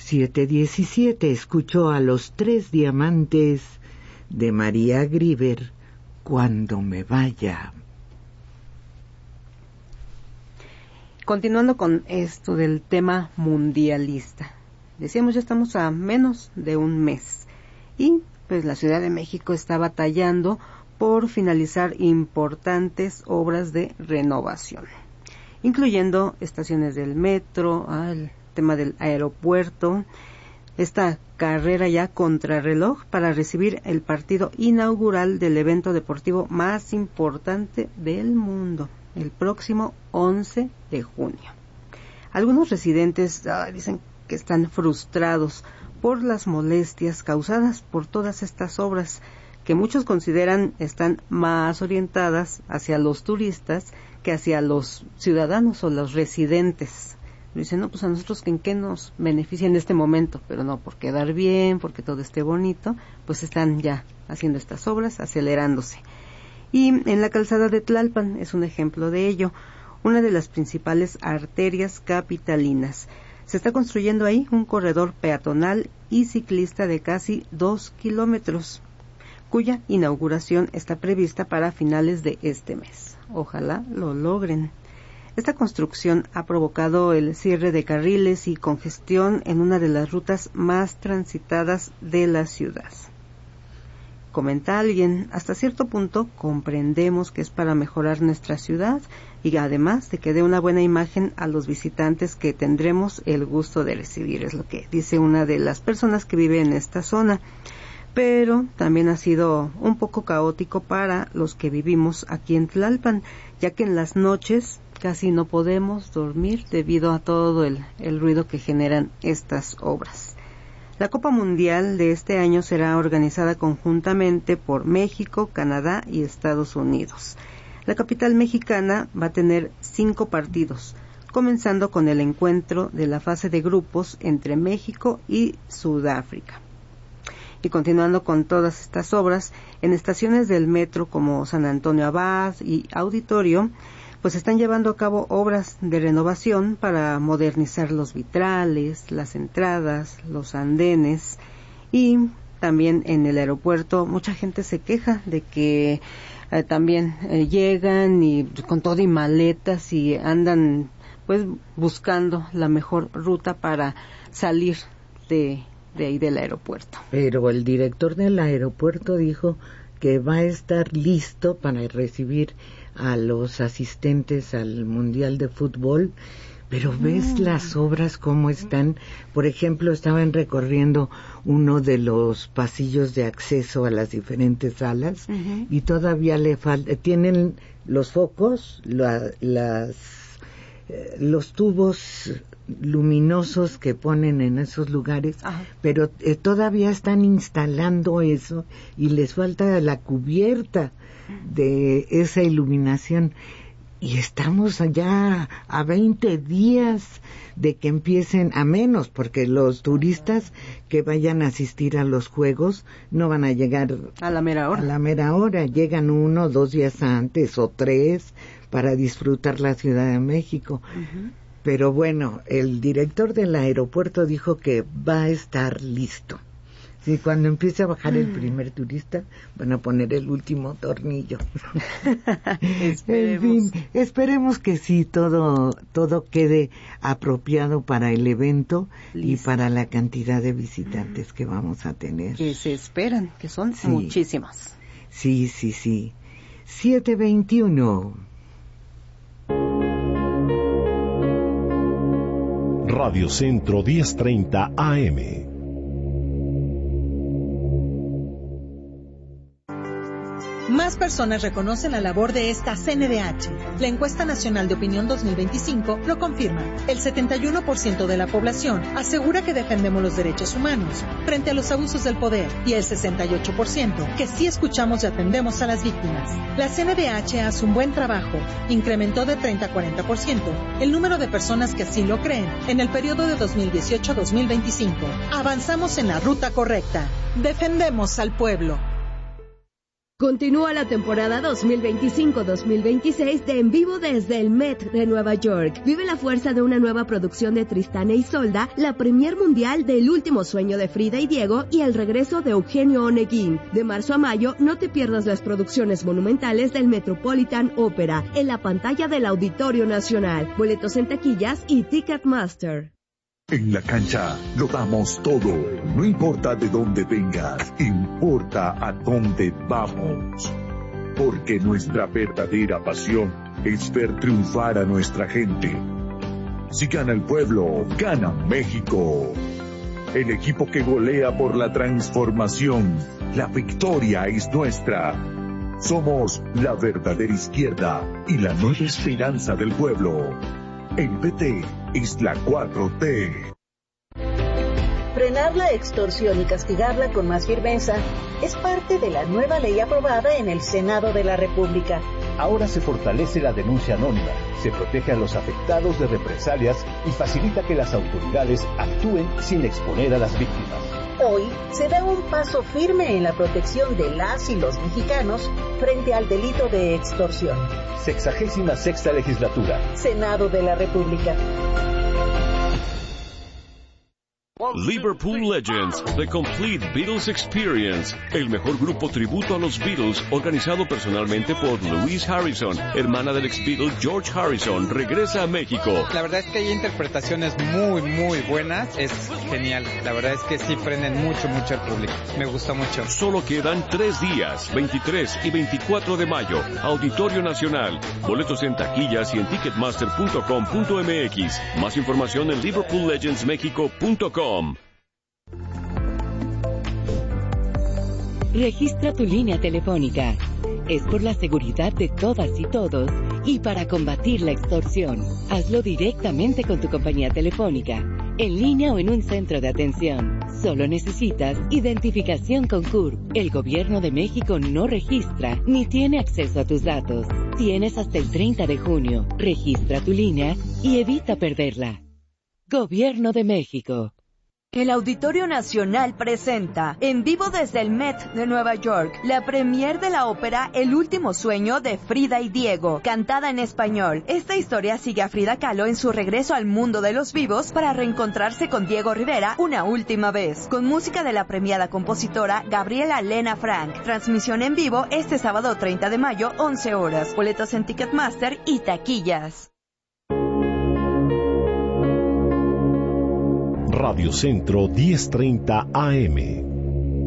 7:17 escuchó a Los Tres Diamantes de María Grieber, Cuando me vaya. Continuando con esto del tema mundialista, decíamos, ya estamos a menos de un mes y pues la Ciudad de México está batallando por finalizar importantes obras de renovación, incluyendo estaciones del metro, el tema del aeropuerto, esta carrera ya contrarreloj para recibir el partido inaugural del evento deportivo más importante del mundo, el próximo 11 de junio. Algunos residentes dicen que están frustrados por las molestias causadas por todas estas obras, que muchos consideran están más orientadas hacia los turistas que hacia los ciudadanos o los residentes. Dicen, no, pues a nosotros ¿en qué nos beneficia en este momento? Pero no, por quedar bien, porque todo esté bonito, pues están ya haciendo estas obras, acelerándose. Y en la calzada de Tlalpan es un ejemplo de ello, una de las principales arterias capitalinas. Se está construyendo ahí un corredor peatonal y ciclista de casi 2 kilómetros, cuya inauguración está prevista para finales de este mes. Ojalá lo logren. Esta construcción ha provocado el cierre de carriles y congestión en una de las rutas más transitadas de la ciudad. Comenta alguien, hasta cierto punto comprendemos que es para mejorar nuestra ciudad y además de que dé una buena imagen a los visitantes que tendremos el gusto de recibir, es lo que dice una de las personas que vive en esta zona. Pero también ha sido un poco caótico para los que vivimos aquí en Tlalpan, ya que en las noches casi no podemos dormir debido a todo el ruido que generan estas obras. La Copa Mundial de este año será organizada conjuntamente por México, Canadá y Estados Unidos. La capital mexicana va a tener 5 partidos, comenzando con el encuentro de la fase de grupos entre México y Sudáfrica. Y continuando con todas estas obras, en estaciones del metro como San Antonio Abad y Auditorio, pues están llevando a cabo obras de renovación para modernizar los vitrales, las entradas, los andenes, y también en el aeropuerto mucha gente se queja de que también llegan y con todo y maletas y andan pues buscando la mejor ruta para salir de ahí del aeropuerto. Pero el director del aeropuerto dijo que va a estar listo para recibir a los asistentes al Mundial de Fútbol, pero ves las obras cómo están. Por ejemplo, estaban recorriendo uno de los pasillos de acceso a las diferentes salas y todavía le falta, tienen los focos, los tubos luminosos que ponen en esos lugares, pero todavía están instalando eso y les falta la cubierta de esa iluminación. Y estamos allá a 20 días de que empiecen, a menos porque los turistas que vayan a asistir a los juegos no van a llegar a la mera hora. A la mera hora, llegan 1 o 2 días antes o 3 para disfrutar la Ciudad de México. Pero bueno, el director del aeropuerto dijo que va a estar listo. Sí, cuando empiece a bajar el primer turista, van a poner el último tornillo. Esperemos. En fin, esperemos que sí, todo quede apropiado para el evento y para la cantidad de visitantes que vamos a tener. Que se esperan, que son muchísimas. Sí. 7:21. Radio Centro 1030 AM. Más personas reconocen la labor de esta CNDH. La encuesta nacional de opinión 2025 lo confirma. El 71% de la población asegura que defendemos los derechos humanos frente a los abusos del poder y el 68% que sí escuchamos y atendemos a las víctimas. La CNDH hace un buen trabajo. Incrementó de 30 a 40% el número de personas que así lo creen en el periodo de 2018 a 2025. Avanzamos en la ruta correcta. Defendemos al pueblo. Continúa la temporada 2025-2026 de En Vivo desde el Met de Nueva York. Vive la fuerza de una nueva producción de Tristán e Isolda, la premier mundial del Último Sueño de Frida y Diego y el regreso de Eugenio Oneguín. De marzo a mayo, no te pierdas las producciones monumentales del Metropolitan Opera en la pantalla del Auditorio Nacional. Boletos en taquillas y Ticketmaster. En la cancha lo damos todo, no importa de dónde vengas, importa a dónde vamos. Porque nuestra verdadera pasión es ver triunfar a nuestra gente. Si gana el pueblo, gana México. El equipo que golea por la transformación, la victoria es nuestra. Somos la verdadera izquierda y la nueva esperanza del pueblo. El PT es la 4T. Frenar la extorsión y castigarla con más firmeza es parte de la nueva ley aprobada en el Senado de la República. Ahora se fortalece la denuncia anónima, se protege a los afectados de represalias y facilita que las autoridades actúen sin exponer a las víctimas. Hoy se da un paso firme en la protección de las y los mexicanos frente al delito de extorsión. 66ª legislatura. Senado de la República. Liverpool Legends, The Complete Beatles Experience, el mejor grupo tributo a los Beatles, organizado personalmente por Louise Harrison, hermana del ex-Beatle George Harrison, regresa a México. La verdad es que hay interpretaciones muy buenas, es genial, la verdad es que sí prenden mucho al público, me gusta mucho. Solo quedan 3 días, 23 y 24 de mayo, Auditorio Nacional, boletos en taquillas y en ticketmaster.com.mx, más información en liverpoollegendsmexico.com. Registra tu línea telefónica. Es por la seguridad de todas y todos y para combatir la extorsión. Hazlo directamente con tu compañía telefónica, en línea o en un centro de atención. Solo necesitas identificación con CURP. El Gobierno de México no registra ni tiene acceso a tus datos. Tienes hasta el 30 de junio. Registra tu línea y evita perderla. Gobierno de México. El Auditorio Nacional presenta, en vivo desde el Met de Nueva York, la premier de la ópera El Último Sueño de Frida y Diego, cantada en español. Esta historia sigue a Frida Kahlo en su regreso al mundo de los vivos para reencontrarse con Diego Rivera una última vez, con música de la premiada compositora Gabriela Lena Frank. Transmisión en vivo este sábado 30 de mayo, 11 horas. Boletos en Ticketmaster y taquillas. Radio Centro 1030 AM.